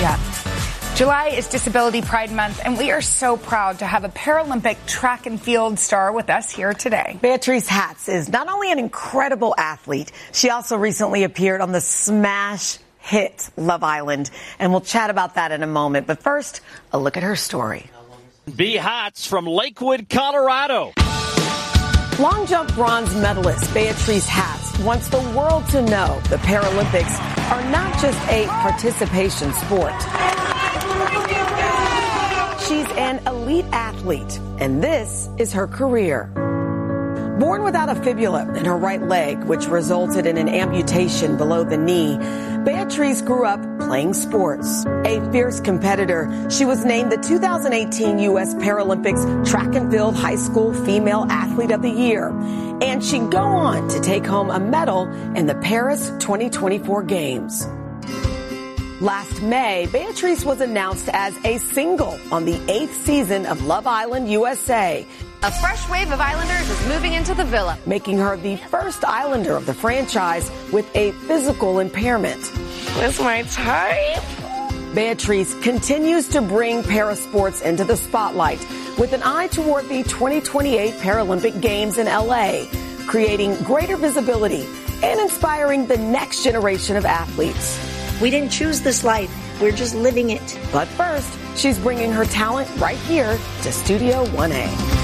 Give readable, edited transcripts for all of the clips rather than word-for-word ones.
Yeah. July is Disability Pride Month, and we are so proud to have a Paralympic track and field star with us here today. Beatrice Hatz is not only an incredible athlete, she also recently appeared on the smash hit Love Island, and we'll chat about that in a moment. But first, a look at her story. B. Hatz from Lakewood, Colorado. Long jump bronze medalist Beatrice Hatz wants the world to know the Paralympics are not just a participation sport. She's an elite athlete, and this is her career. Born without a fibula in her right leg, which resulted in an amputation below the knee, Beatrice grew up playing sports. A fierce competitor, she was named the 2018 U.S. Paralympics Track and Field High School Female Athlete of the Year. And she'd go on to take home a medal in the Paris 2024 Games. Last May, Beatrice was announced as a single on the 8th season of Love Island USA. A fresh wave of Islanders is moving into the villa, making her the first Islander of the franchise with a physical impairment. That's my type. Beatrice continues to bring parasports into the spotlight with an eye toward the 2028 Paralympic Games in LA, creating greater visibility and inspiring the next generation of athletes. We didn't choose this life. We're just living it. But first, she's bringing her talent right here to Studio 1A.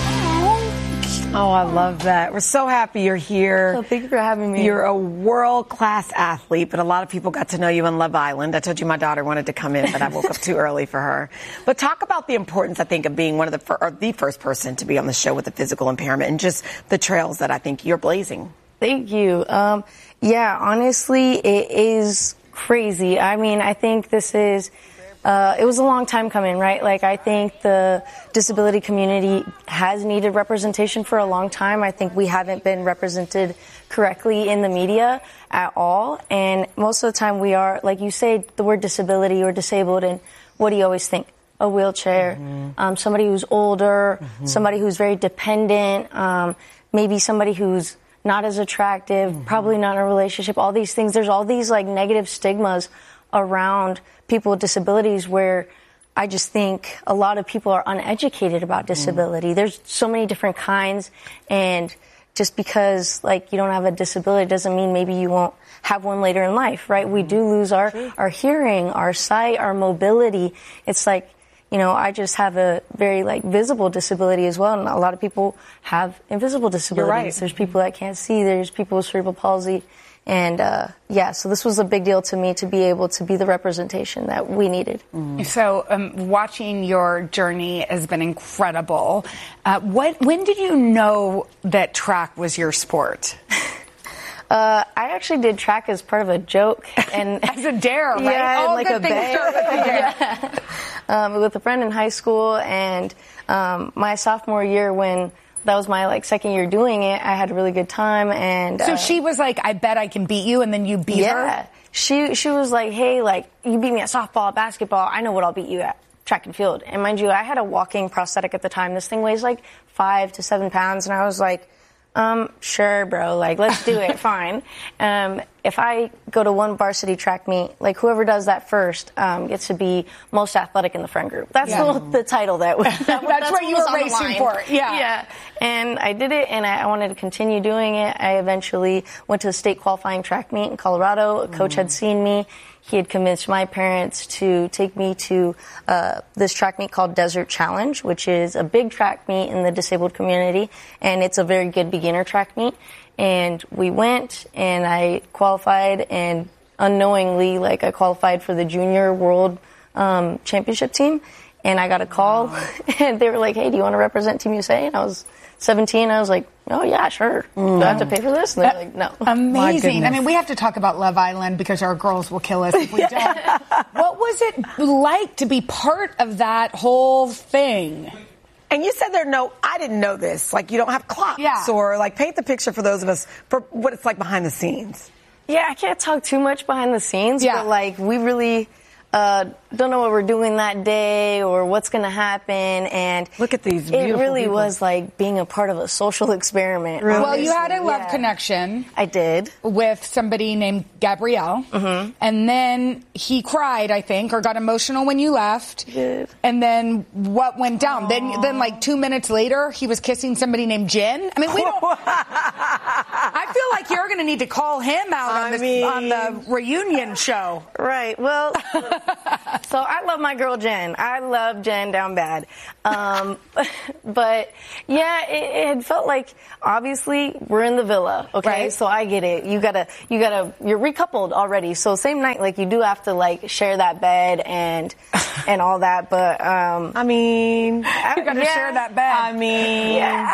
Oh, I love that. We're so happy you're here. Oh, thank you for having me. You're a world-class athlete, but a lot of people got to know you on Love Island. I told you my daughter wanted to come in, but I woke up too early for her. But talk about the importance, I think, of being one of the first person to be on the show with a physical impairment and just the trails that I think you're blazing. Thank you. Yeah, honestly, it is crazy. I mean, I think this is... it was a long time coming, right? Like, I think the disability community has needed representation for a long time. I think we haven't been represented correctly in the media at all. And most of the time we are, like you say, the word disability or disabled, and what do you always think? A wheelchair, somebody who's older, somebody who's very dependent, maybe somebody who's not as attractive, probably not in a relationship, all these things. There's all these, like, negative stigmas around people with disabilities where I just think a lot of people are uneducated about disability. There's so many different kinds, and just because, like, you don't have a disability doesn't mean maybe you won't have one later in life, right? We do lose our hearing, our sight, our mobility. It's like, you know, I just have a very, like, visible disability as well, and a lot of people have invisible disabilities. You're right. There's people that can't see. There's people with cerebral palsy. And, yeah, so this was a big deal to me to be able to be the representation that we needed. So watching your journey has been incredible. When did you know that track was your sport? I actually did track as part of a joke. And as a dare, right? Yeah, all like good a things dare. start with a dare. Yeah. With a friend in high school, and my sophomore year when... that was my, like, second year doing it. I had a really good time, and... So she was like, I bet I can beat you, and then you beat her? Yeah. She was like, hey, like, you beat me at softball, basketball, I know what I'll beat you at, track and field. And mind you, I had a walking prosthetic at the time. This thing weighs like 5 to 7 pounds, and I was like, sure, bro, like, let's do it, fine. If I go to one varsity track meet, like, whoever does that first gets to be most athletic in the friend group. That's the title that's what you were racing for. Yeah. And I did it, and I wanted to continue doing it. I eventually went to the state qualifying track meet in Colorado. A coach had seen me. He had convinced my parents to take me to this track meet called Desert Challenge, which is a big track meet in the disabled community, and it's a very good beginner track meet. And we went, and I qualified, and unknowingly, like, I qualified for the junior world championship team. And I got a call, and they were like, hey, do you want to represent Team USA? And I was 17. I was like, oh, yeah, sure. Do I have to pay for this? And they're like, no. Amazing. I mean, we have to talk about Love Island because our girls will kill us if we don't. What was it like to be part of that whole thing? And you said I didn't know this. Like, you don't have clocks or, like, paint the picture for those of us for what it's like behind the scenes. Yeah, I can't talk too much behind the scenes, but, like, we really... don't know what we're doing that day or what's going to happen. And look at these it beautiful really people. was like being a part of a social experiment. Really? Well, you had a love Yeah. connection. I did. With somebody named Gabrielle. Mm-hmm. And then he cried, I think, or got emotional when you left. He did. And then what went down? Then like 2 minutes later, he was kissing somebody named Jen. I mean, we don't... I feel like you're going to need to call him out on the reunion show. Right. Well, so I love my girl Jen. I love Jen down bad. But yeah, it had felt like obviously we're in the villa. Okay. Right. So I get it. You're recoupled already. So same night, like you do have to like share that bed and all that. But, I mean, You got to share that bed. I mean,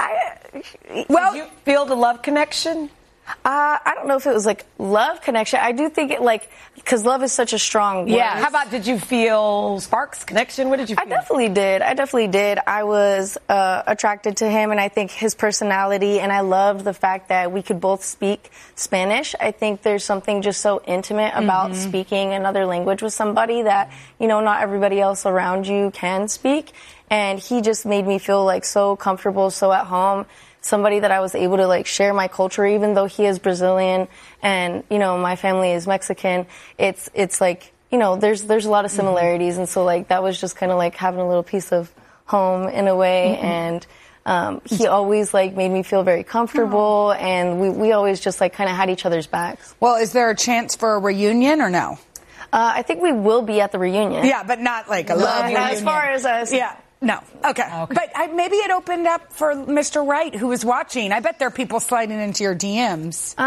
Well, did you feel the love connection? I don't know if it was like love connection. I do think it like, because love is such a strong word. Yeah. How about, did you feel sparks, connection? What did you feel? I definitely did. I was attracted to him, and I think his personality, and I loved the fact that we could both speak Spanish. I think there's something just so intimate about speaking another language with somebody that, you know, not everybody else around you can speak. And he just made me feel like so comfortable, so at home. Somebody that I was able to like share my culture, even though he is Brazilian and, you know, my family is Mexican. It's like, you know, there's a lot of similarities. And so like that was just kind of like having a little piece of home in a way. And he always like made me feel very comfortable. And we always just like kind of had each other's backs. well, is there a chance for a reunion or no? I think we will be at the reunion. Yeah, but not like a love reunion. As far as us. Yeah. No. Okay. But maybe it opened up for Mr. Wright, who was watching. I bet there are people sliding into your DMs.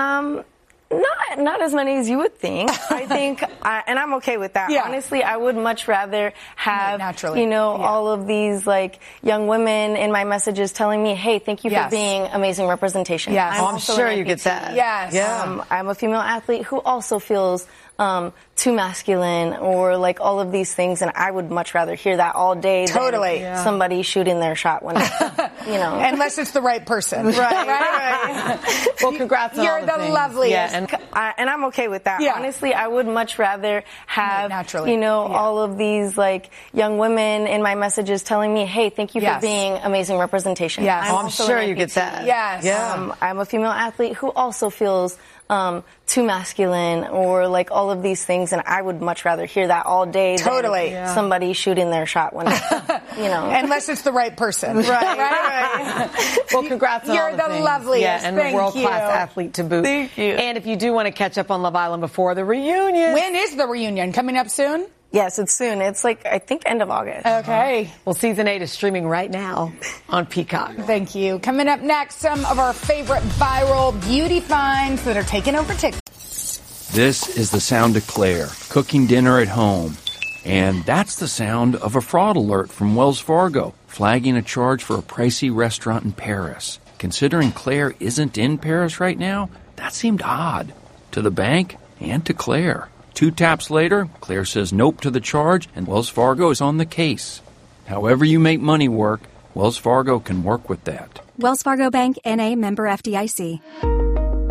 Not as many as you would think. I think, and I'm okay with that. Yeah. Honestly, I would much rather have, Naturally. you know, all of these like young women in my messages telling me, "Hey, thank you for Yes. being amazing representation." Yes. I'm Oh, I'm also sure an you get amputee. that. Yes. Yeah. I'm a female athlete who also feels too masculine or like all of these things, and I would much rather hear that all day Totally. than somebody shooting their shot when, you know. Unless it's the right person. Right. Well, congrats on You're all the the things. loveliest. Yeah, And I'm okay with that. Yeah. Honestly, I would much rather have, Naturally. you know, Yeah. all of these like young women in my messages telling me, "Hey, thank you Yes. for being amazing representation." Yes. I'm Oh, I'm also sure an you get amputee. that. Yes. Yeah. I'm a female athlete who also feels too masculine or like all of these things, and I would much rather hear that all day Totally. than somebody shooting their shot when, you know. Unless it's the right person. Right. Well, congrats on You're all the the things. loveliest. Yeah, and Thank a world-class you. athlete to boot. Thank you. And if you do want to catch up on Love Island before the reunion, When is the reunion? Coming up soon? Yes, it's soon. It's like, I think, end of August. Okay. well, season 8 is streaming right now on Peacock. Thank you. Coming up next, some of our favorite viral beauty finds that are taking over TikTok. This is the sound of Claire, cooking dinner at home. And that's the sound of a fraud alert from Wells Fargo, flagging a charge for a pricey restaurant in Paris. Considering Claire isn't in Paris right now, that seemed odd. To the bank and to Claire. 2 taps later, Claire says nope to the charge, and Wells Fargo is on the case. However you make money work, Wells Fargo can work with that. Wells Fargo Bank, N.A., member FDIC.